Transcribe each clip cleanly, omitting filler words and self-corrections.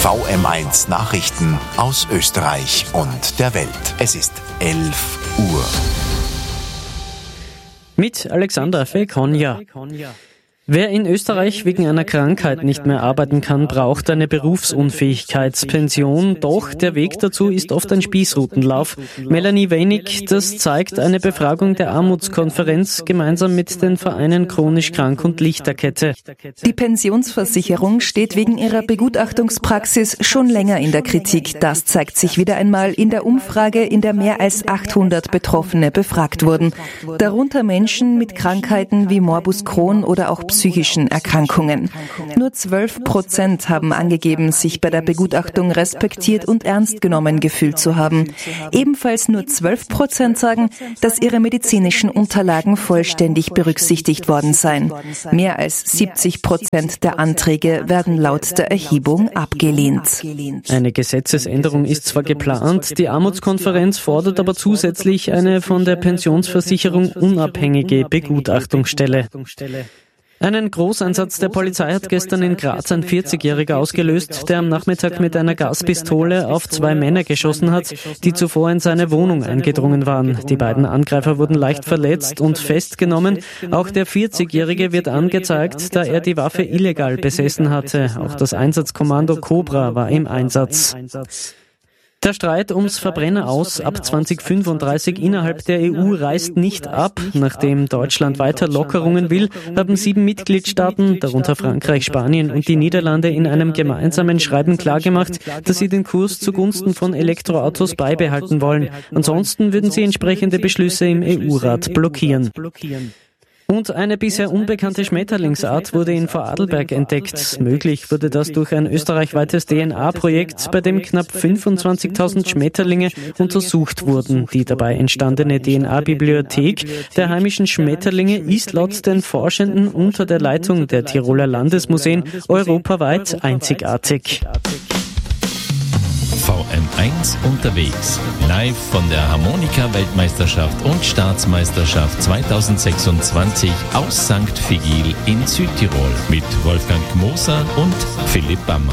VM1 Nachrichten aus Österreich und der Welt. Es ist 11 Uhr. Mit Alexander Felkonja. Wer in Österreich wegen einer Krankheit nicht mehr arbeiten kann, braucht eine Berufsunfähigkeitspension. Doch der Weg dazu ist oft ein Spießrutenlauf. Melanie Wenig, das zeigt eine Befragung der Armutskonferenz gemeinsam mit den Vereinen Chronisch Krank und Lichterkette. Die Pensionsversicherung steht wegen ihrer Begutachtungspraxis schon länger in der Kritik. Das zeigt sich wieder einmal in der Umfrage, in der mehr als 800 Betroffene befragt wurden. Darunter Menschen mit Krankheiten wie Morbus Crohn oder auch psychischen Erkrankungen. Nur 12% haben angegeben, sich bei der Begutachtung respektiert und ernst genommen gefühlt zu haben. Ebenfalls nur 12% sagen, dass ihre medizinischen Unterlagen vollständig berücksichtigt worden seien. Mehr als 70% der Anträge werden laut der Erhebung abgelehnt. Eine Gesetzesänderung ist zwar geplant, die Armutskonferenz fordert aber zusätzlich eine von der Pensionsversicherung unabhängige Begutachtungsstelle. Einen Großeinsatz der Polizei hat gestern in Graz ein 40-Jähriger ausgelöst, der am Nachmittag mit einer Gaspistole auf 2 Männer geschossen hat, die zuvor in seine Wohnung eingedrungen waren. Die beiden Angreifer wurden leicht verletzt und festgenommen. Auch der 40-Jährige wird angezeigt, da er die Waffe illegal besessen hatte. Auch das Einsatzkommando Cobra war im Einsatz. Der Streit ums Verbrenner-Aus ab 2035 innerhalb der EU reißt nicht ab. Nachdem Deutschland weiter Lockerungen will, haben 7 Mitgliedstaaten, darunter Frankreich, Spanien und die Niederlande, in einem gemeinsamen Schreiben klargemacht, dass sie den Kurs zugunsten von Elektroautos beibehalten wollen. Ansonsten würden sie entsprechende Beschlüsse im EU-Rat blockieren. Und eine bisher unbekannte Schmetterlingsart wurde in Vorarlberg entdeckt. Möglich wurde das durch ein österreichweites DNA-Projekt, bei dem knapp 25.000 Schmetterlinge untersucht wurden. Die dabei entstandene DNA-Bibliothek der heimischen Schmetterlinge ist laut den Forschenden unter der Leitung der Tiroler Landesmuseen europaweit einzigartig. VM1 unterwegs. Live von der Harmonika-Weltmeisterschaft und Staatsmeisterschaft 2026 aus St. Vigil in Südtirol mit Wolfgang Moser und Philipp Bammer.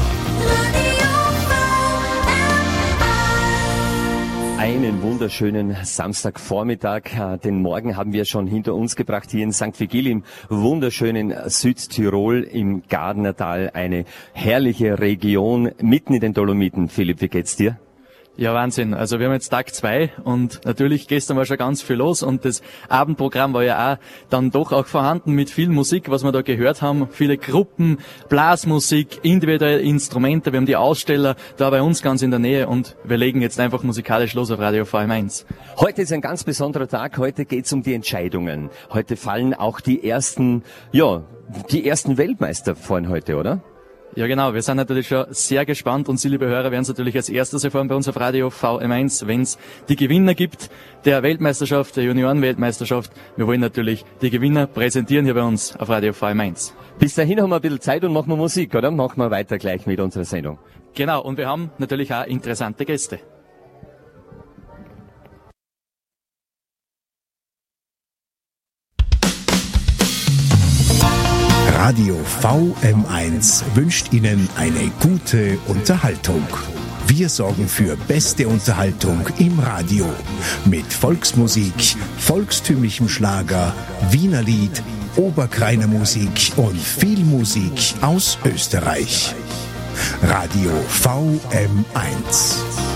Einen wunderschönen Samstagvormittag. Den Morgen haben wir schon hinter uns gebracht hier in St. Vigil im wunderschönen Südtirol im Gardnertal. Eine herrliche Region mitten in den Dolomiten. Philipp, wie geht's dir? Ja, Wahnsinn. Also wir haben jetzt Tag 2 und natürlich gestern war schon ganz viel los und das Abendprogramm war ja auch dann doch auch vorhanden mit viel Musik, was wir da gehört haben. Viele Gruppen, Blasmusik, individuelle Instrumente. Wir haben die Aussteller da bei uns ganz in der Nähe und wir legen jetzt einfach musikalisch los auf Radio VM1. Heute ist ein ganz besonderer Tag. Heute geht's um die Entscheidungen. Heute fallen auch die ersten Weltmeister fallen heute, oder? Ja genau, wir sind natürlich schon sehr gespannt und Sie, liebe Hörer, werden es natürlich als erstes erfahren bei uns auf Radio VM1, wenn es die Gewinner gibt der Weltmeisterschaft, der Juniorenweltmeisterschaft. Wir wollen natürlich die Gewinner präsentieren hier bei uns auf Radio VM1. Bis dahin haben wir ein bisschen Zeit und machen wir Musik, oder? Machen wir weiter gleich mit unserer Sendung. Genau, und wir haben natürlich auch interessante Gäste. Radio VM1 wünscht Ihnen eine gute Unterhaltung. Wir sorgen für beste Unterhaltung im Radio mit Volksmusik, volkstümlichem Schlager, Wienerlied, Oberkrainer Musik und viel Musik aus Österreich. Radio VM1.